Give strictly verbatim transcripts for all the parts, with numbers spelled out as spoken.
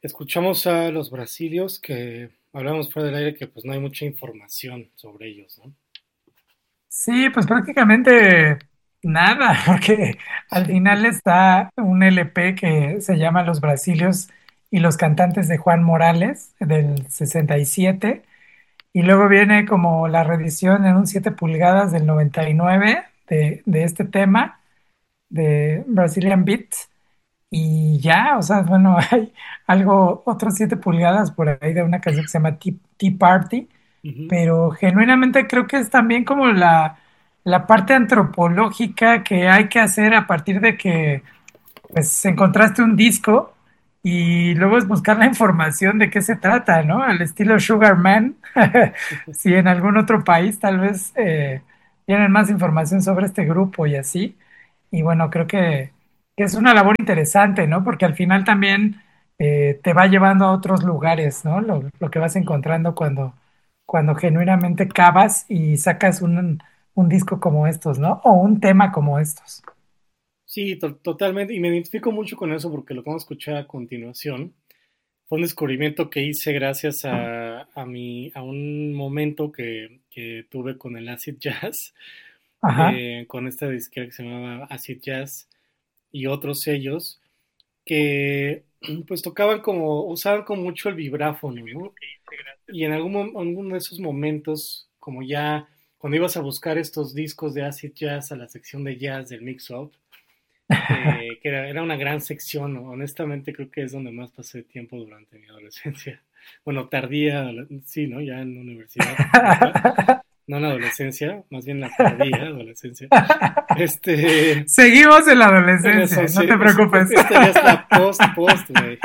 Escuchamos a los brasilios que hablamos fuera del aire que pues no hay mucha información sobre ellos, ¿no? Sí, pues prácticamente nada, porque al Sí. final está un L P que se llama Los Brasilios y los cantantes de Juan Morales del sesenta y siete, y luego viene como la reedición en un siete pulgadas del noventa y nueve de, de este tema de Brazilian Beat, y ya, o sea, bueno, hay algo, otros siete pulgadas por ahí de una canción que se llama Tea, Tea Party, Ujú. pero genuinamente creo que es también como la, la parte antropológica que hay que hacer a partir de que pues encontraste un disco y luego es buscar la información de qué se trata, ¿no? Al estilo Sugar Man, si en algún otro país tal vez eh, tienen más información sobre este grupo y así. Y bueno, creo que, que es una labor interesante, ¿no? Porque al final también eh, te va llevando a otros lugares, ¿no? Lo, lo que vas encontrando cuando, cuando genuinamente cavas y sacas un, un disco como estos, ¿no? O un tema como estos. Sí, to- totalmente. Y me identifico mucho con eso porque lo que vamos a escuchar a continuación fue un descubrimiento que hice gracias a, a, mi, a un momento que, que tuve con el acid jazz, Ajá. eh, con esta disquera que se llamaba Acid Jazz y otros sellos que pues tocaban como, usaban como mucho el vibráfono, ¿no? Y en algún, mo- alguno de esos momentos, como ya cuando ibas a buscar estos discos de acid jazz a la sección de jazz del mix-up, eh, que era, era una gran sección, ¿no? Honestamente creo que es donde más pasé tiempo durante mi adolescencia. Bueno, tardía, sí, ¿no? Ya en la universidad, prepa, no en la adolescencia, más bien la tardía adolescencia. Este, Seguimos en la en eso, adolescencia, sí, no te es- preocupes. esta ya es la post, post, güey.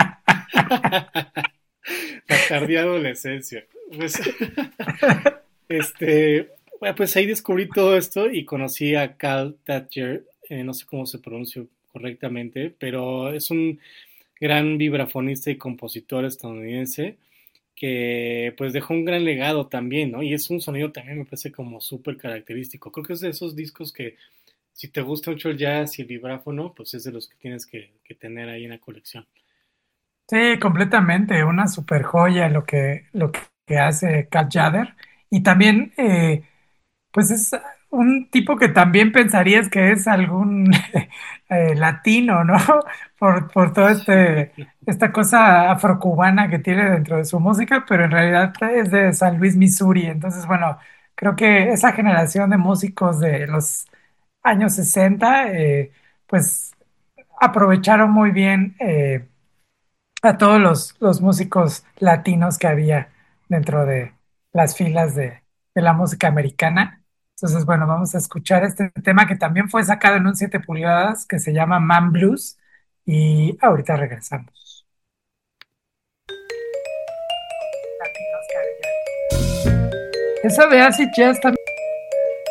La tardía adolescencia. Pues, Este, bueno, pues ahí descubrí todo esto y conocí a Cal Tatcher, eh, no sé cómo se pronuncia correctamente, pero es un gran vibrafonista y compositor estadounidense que pues dejó un gran legado también, ¿no? Y es un sonido también me parece como súper característico. Creo que es de esos discos que si te gusta mucho el jazz y el vibráfono, pues es de los que tienes que, que tener ahí en la colección. Sí, completamente, una super joya lo que, lo que hace Cat Jader. Y también, eh, pues es un tipo que también pensarías que es algún eh, latino, ¿no? Por, por toda este, esta cosa afrocubana que tiene dentro de su música, pero en realidad es de San Luis, Missouri. Entonces, bueno, creo que esa generación de músicos de los años sesenta, eh, pues aprovecharon muy bien. Eh, a todos los, los músicos latinos que había dentro de las filas de, de la música americana. Entonces, bueno, vamos a escuchar este tema que también fue sacado en un siete pulgadas que se llama Man Blues, y ahorita regresamos. Latinos que había. Eso de Acid Jazz también